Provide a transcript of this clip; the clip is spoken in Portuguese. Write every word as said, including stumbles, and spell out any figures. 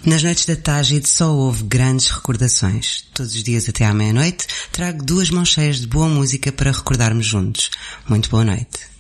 Nas noites da Tágide só houve grandes recordações. Todos os dias até à meia-noite trago duas mãos cheias de boa música para recordarmos juntos. Muito boa noite.